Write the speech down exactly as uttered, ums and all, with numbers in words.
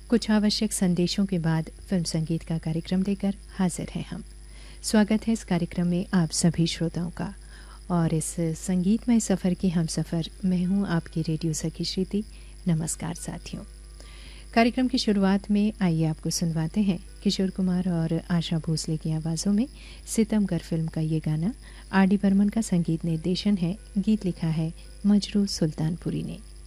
कुछ आवश्यक संदेशों के बाद फिल्म संगीत का कार्यक्रम लेकर हाजिर हैं हम। स्वागत है इस कार्यक्रम में आप सभी श्रोताओं का और इस संगीतमय सफ़र की हम सफ़र मैं हूँ आपकी रेडियो सखी श्रुति। नमस्कार साथियों। कार्यक्रम की शुरुआत में आइए आपको सुनवाते हैं किशोर कुमार और आशा भोसले की आवाज़ों में सितमगर फिल्म का ये गाना। आर डी बर्मन का संगीत निर्देशन है, गीत लिखा है मजरू सुल्तानपुरी ने।